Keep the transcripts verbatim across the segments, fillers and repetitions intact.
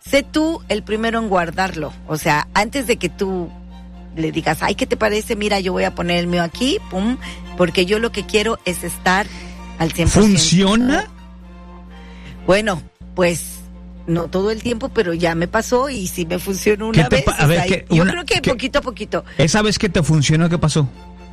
sé tú el primero en guardarlo. O sea, antes de que tú le digas, ay, ¿qué te parece? Mira, yo voy a poner el mío aquí, pum, porque yo lo que quiero es estar al cien por ciento. ¿Funciona? Bueno, pues no todo el tiempo, pero ya me pasó y sí me funcionó una ¿Qué te vez. pa- a ver, o sea, ¿qué- yo una- creo que qué- poquito a poquito. Esa vez que te funcionó, ¿qué pasó?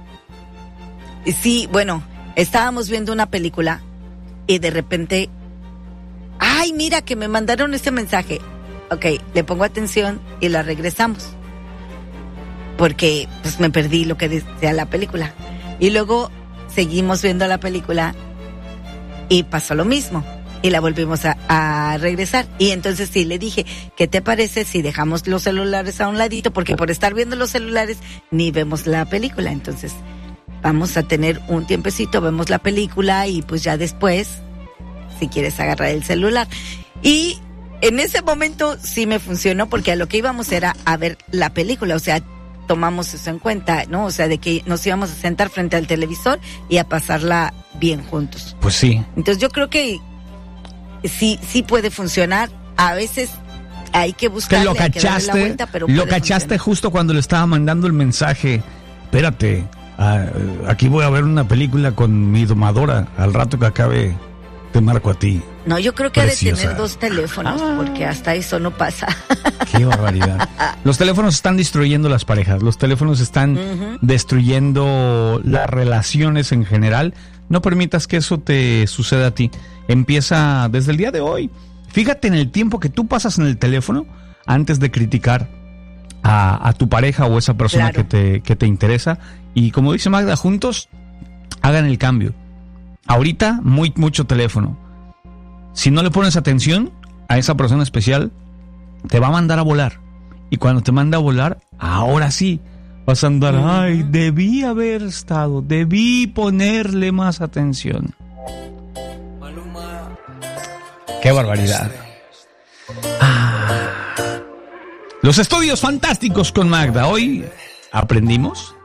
Sí, bueno, estábamos viendo una película y de repente, ay, mira que me mandaron este mensaje. Ok, le pongo atención y la regresamos. Porque pues me perdí lo que decía la película. Y luego seguimos viendo la película y pasó lo mismo. Y la volvimos a, a regresar. Y entonces sí, le dije, ¿qué te parece si dejamos los celulares a un ladito? Porque por estar viendo los celulares ni vemos la película. Entonces vamos a tener un tiempecito, vemos la película y pues ya después, si quieres agarrar el celular. Y en ese momento sí me funcionó porque a lo que íbamos era a ver la película, o sea, tomamos eso en cuenta, ¿no? O sea, de que nos íbamos a sentar frente al televisor y a pasarla bien juntos. Pues sí. Entonces yo creo que sí, sí puede funcionar. A veces hay que Que buscarle, lo hay que darle cachaste, la vuelta, pero lo puede cachaste funcionar. justo cuando le estaba mandando el mensaje. Espérate, ah, aquí voy a ver una película con mi domadora. Al rato que acabe, te marco a ti. No, yo creo que ha de Preciosa. tener dos teléfonos, Ah. porque hasta eso no pasa. Qué barbaridad. Los teléfonos están destruyendo las parejas. Los teléfonos están Ujú. destruyendo las relaciones en general. No permitas que eso te suceda a ti. Empieza desde el día de hoy. Fíjate en el tiempo que tú pasas en el teléfono antes de criticar a, a tu pareja o esa persona Claro. que te, que te interesa. Y como dice Magda, juntos hagan el cambio. Ahorita, muy, mucho teléfono. Si no le pones atención a esa persona especial, te va a mandar a volar. Y cuando te manda a volar, ahora sí, vas a andar, Ujú. ay, debí haber estado, debí ponerle más atención. ¡Qué barbaridad! Ah. Los estudios fantásticos con Magda. Hoy aprendimos